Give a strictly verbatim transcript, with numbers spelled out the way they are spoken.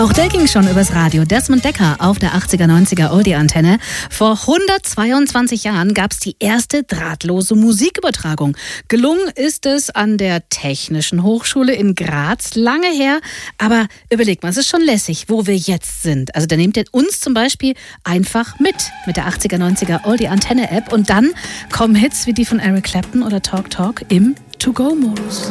Auch der ging schon übers Radio. Desmond Dekker auf der achtziger, neunziger Oldie-Antenne. Vor hundertzweiundzwanzig Jahren gab es die erste drahtlose Musikübertragung. Gelungen ist es an der Technischen Hochschule in Graz. Lange her, aber überlegt mal, es ist schon lässig, wo wir jetzt sind. Also da nehmt ihr uns zum Beispiel einfach mit, mit der achtziger, neunziger Oldie-Antenne-App. Und dann kommen Hits wie die von Eric Clapton oder Talk Talk im To-Go-Modus.